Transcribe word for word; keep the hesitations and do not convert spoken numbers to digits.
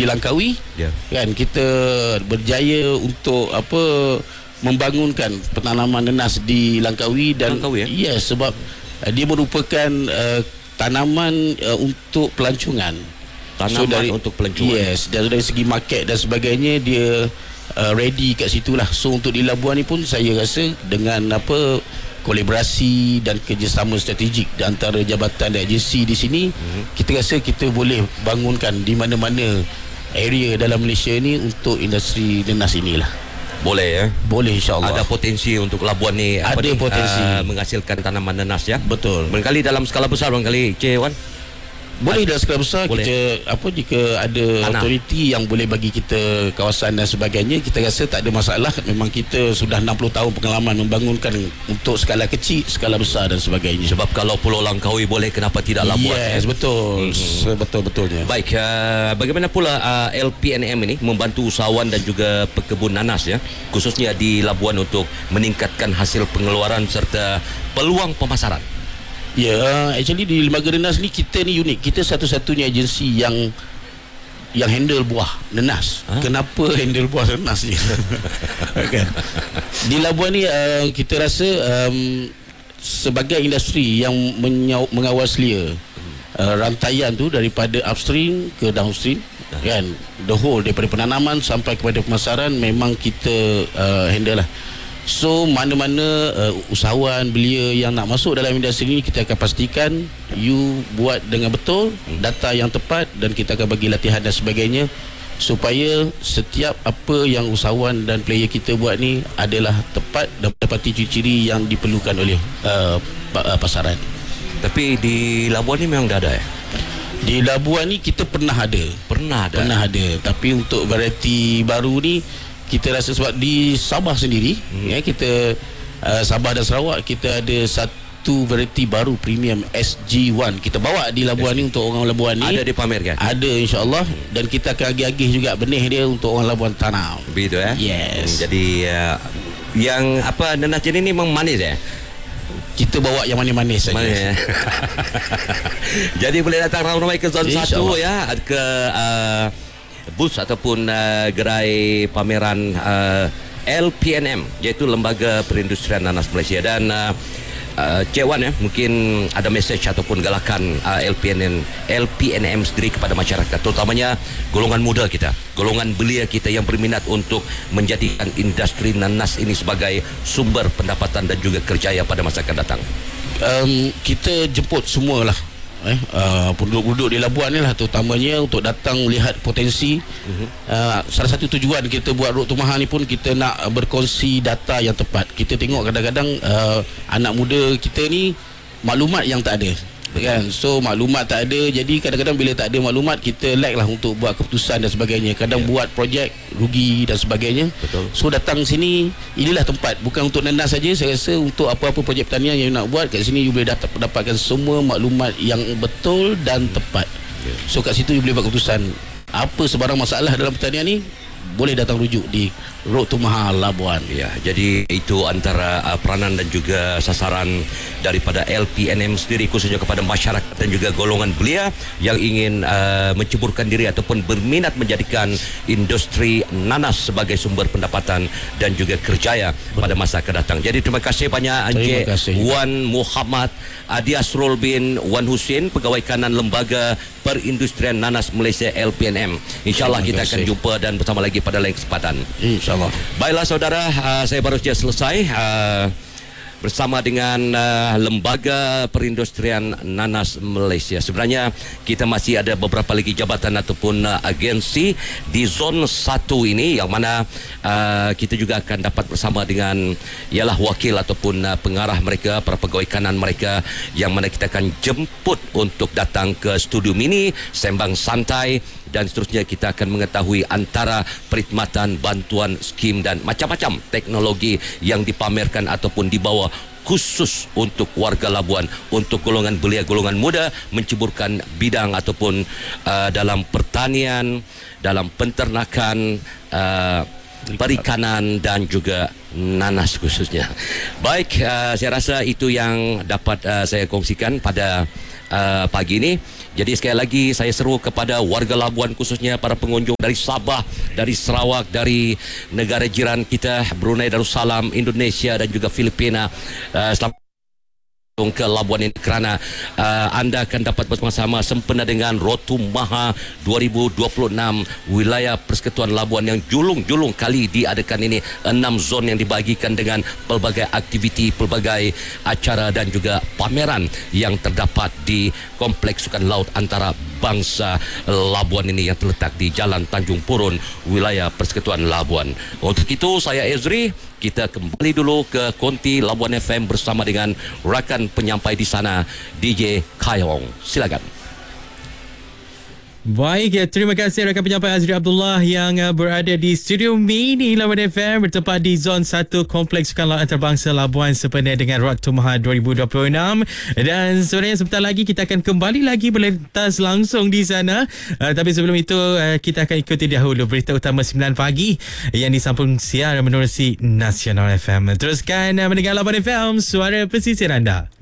Langkawi, yeah. kan kita berjaya untuk apa membangunkan penanaman nenas di Langkawi dan Langkawi, ya? yes, sebab uh, dia merupakan uh, tanaman uh, untuk pelancongan. Tanaman so, dari, untuk pelancongan. Yes, dan dari segi market dan sebagainya dia uh, ready kat situlah. So untuk di Labuan ni pun saya rasa dengan apa kolaborasi dan kerjasama strategik di antara jabatan dan agensi di sini, mm-hmm. kita rasa kita boleh bangunkan di mana-mana area dalam Malaysia ni untuk industri nenas inilah. Boleh ya? Boleh, insyaAllah. Ada potensi untuk Labuan ni ada apa potensi uh, menghasilkan tanaman nenas ya? Betul. Barangkali dalam skala besar barangkali Cik Wan? Boleh dalam skala besar. Boleh. Kita apa jika ada Tanah. autoriti yang boleh bagi kita kawasan dan sebagainya, kita rasa tak ada masalah. Memang kita sudah enam puluh tahun pengalaman membangunkan untuk skala kecil, skala besar dan sebagainya. Sebab kalau Pulau Langkawi boleh, kenapa tidak Labuan? Yes, ya? betul. Hmm. Betul-betulnya. Baik, uh, bagaimana pula uh, L P N M ini membantu usahawan dan juga pekebun nanas ya, khususnya di Labuan untuk meningkatkan hasil pengeluaran serta peluang pemasaran? Ya, yeah, actually di Lembaga Nenas ni kita ni unik. Kita satu-satunya agensi yang yang handle buah nenas. Ha? Kenapa handle buah nenas ni? Kan? Di Labuan ni uh, kita rasa um, sebagai industri yang menyaw- mengawal selia uh, rantaian tu daripada upstream ke downstream, kan, the whole daripada penanaman sampai kepada pemasaran memang kita uh, handle lah. So mana-mana uh, usahawan belia yang nak masuk dalam industri ini, kita akan pastikan you buat dengan betul, data yang tepat, dan kita akan bagi latihan dan sebagainya supaya setiap apa yang usahawan dan player kita buat ni adalah tepat dan mendapati ciri-ciri yang diperlukan oleh uh, pasaran. Tapi di Labuan ni memang dah ada ya? Di Labuan ni kita pernah ada. Pernah ada? Pernah ada. Tapi untuk variety baru ni kita rasa sebab di Sabah sendiri, hmm. ya, kita uh, Sabah dan Sarawak kita ada satu variety baru premium S G satu. Kita bawa di Labuan ni untuk orang Labuan ni. Ada dipamerkan? Ada, insya-Allah, hmm. dan kita akan agih-agih juga benih dia untuk orang Labuan tanam. Begitu ya? Yes. Hmm, jadi uh, yang apa nenas jenis ni memang manis ya? Kita bawa yang manis-manis saja. Manis, ya? Jadi boleh datang ramai-ramai ke zon satu ya, ke uh, booth ataupun uh, gerai pameran uh, L P N M, iaitu Lembaga Perindustrian Nanas Malaysia. Dan uh, uh, Cik Wan ya, mungkin ada message ataupun galakan uh, L P N M L P N M sendiri kepada masyarakat, terutamanya golongan muda kita, golongan belia kita yang berminat untuk menjadikan industri nanas ini sebagai sumber pendapatan dan juga kerjaya pada masa akan datang. Um, kita jemput semualah Eh, uh, penduduk-penduduk di Labuan ni lah, terutamanya untuk datang lihat potensi. Uh-huh. uh, Salah satu tujuan kita buat Road to Mahal ni pun kita nak berkongsi data yang tepat. Kita tengok kadang-kadang uh, anak muda kita ni maklumat yang tak ada, kan? So maklumat tak ada, jadi kadang-kadang bila tak ada maklumat, kita lag lah untuk buat keputusan dan sebagainya. Kadang yeah. buat projek rugi dan sebagainya. Betul. So datang sini, inilah tempat, bukan untuk nenas saja. Saya rasa untuk apa-apa projek pertanian yang nak buat, kat sini you boleh dapat dapatkan semua maklumat yang betul dan tepat. Yeah. So kat situ you boleh buat keputusan. Apa sebarang masalah dalam pertanian ni, boleh datang rujuk di Road to Mahal Labuan. Ya, jadi itu antara uh, peranan dan juga sasaran daripada L P N M sendiri, khususnya kepada masyarakat dan juga golongan belia yang ingin uh, menceburkan diri ataupun berminat menjadikan industri nanas sebagai sumber pendapatan dan juga kerjaya pada masa akan datang. Jadi terima kasih banyak Encik Wan Muhammad Adi Asrul bin Wan Husin, Pegawai Kanan Lembaga Perindustrian Nanas Malaysia L P N M. InsyaAllah kita akan jumpa dan bersama lagi pada lain kesempatan. InsyaAllah. Baiklah saudara, uh, saya baru saja selesai uh, bersama dengan uh, Lembaga Perindustrian Nanas Malaysia. Sebenarnya kita masih ada beberapa lagi jabatan ataupun uh, agensi di zon satu ini, yang mana uh, kita juga akan dapat bersama dengan ialah wakil ataupun uh, pengarah mereka, para pegawai kanan mereka, yang mana kita akan jemput untuk datang ke studio mini sembang santai, dan seterusnya kita akan mengetahui antara perkhidmatan, bantuan, skim dan macam-macam teknologi yang dipamerkan ataupun dibawa khusus untuk warga Labuan, untuk golongan belia, golongan muda menceburkan bidang ataupun uh, dalam pertanian, dalam penternakan, uh, perikanan dan juga nanas khususnya. Baik, uh, saya rasa itu yang dapat uh, saya kongsikan pada uh, pagi ini. Jadi sekali lagi saya seru kepada warga Labuan, khususnya para pengunjung dari Sabah, dari Sarawak, dari negara jiran kita Brunei Darussalam, Indonesia dan juga Filipina, uh, selamat ke Labuan ini kerana uh, anda akan dapat bersama-sama sempena dengan Rotu Maha dua ribu dua puluh enam wilayah Persekutuan Labuan yang julung-julung kali diadakan ini. Enam zon yang dibagikan dengan pelbagai aktiviti, pelbagai acara dan juga pameran yang terdapat di Kompleks Sukan Laut Antara Bangsa Labuan ini yang terletak di Jalan Tanjung Purun, wilayah Persekutuan Labuan. Untuk itu saya Ezri, kita kembali dulu ke Konti Labuan F M bersama dengan rakan penyampai di sana, D J Kayong. Silakan. Baik, ya, terima kasih rakan penyampai Azri Abdullah yang uh, berada di studio mini Labuan F M bertempat di Zon satu Kompleks Sukan Laut Antarabangsa Labuan sempena dengan Rotu Maha dua ribu dua puluh enam. Dan sebenarnya sebentar lagi kita akan kembali lagi berlintas langsung di sana. Uh, tapi sebelum itu uh, kita akan ikuti dahulu berita utama sembilan pagi yang disambung siar menerusi Nasional F M. Teruskan uh, mendengar Labuan F M, suara pesisir anda.